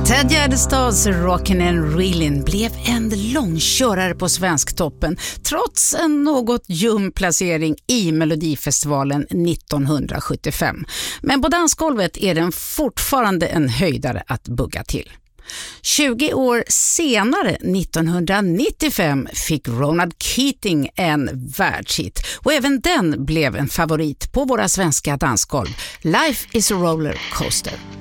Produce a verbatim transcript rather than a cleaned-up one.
Ted Gärdestads Rockin' and Reelin' blev en långkörare på Svensktoppen trots en något ljum placering i Melodifestivalen nittonhundrasjuttiofem. Men på dansgolvet är den fortfarande en höjdare att bugga till. tjugo år senare, nittonhundranittiofem, fick Ronan Keating en världshit och även den blev en favorit på våra svenska dansgolv. Life is a roller coaster.